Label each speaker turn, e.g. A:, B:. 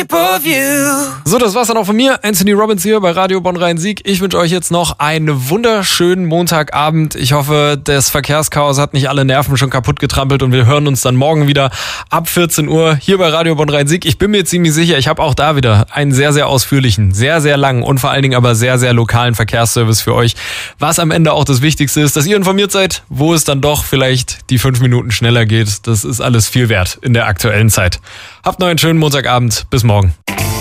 A: shape of you.
B: So, das war's dann auch von mir. Anthony Robbins hier bei Radio Bonn-Rhein-Sieg. Ich wünsche euch jetzt noch einen wunderschönen Montagabend. Ich hoffe, das Verkehrschaos hat nicht alle Nerven schon kaputt getrampelt und wir hören uns dann morgen wieder ab 14 Uhr hier bei Radio Bonn-Rhein-Sieg. Ich bin mir ziemlich sicher, ich habe auch da wieder einen sehr, sehr ausführlichen, sehr, sehr langen und vor allen Dingen aber sehr, sehr lokalen Verkehrsservice für euch. Was am Ende auch das Wichtigste ist, dass ihr informiert seid, wo es dann doch vielleicht die 5 Minuten schneller geht. Das ist alles viel wert in der aktuellen Zeit. Habt noch einen schönen Montagabend. Bis morgen.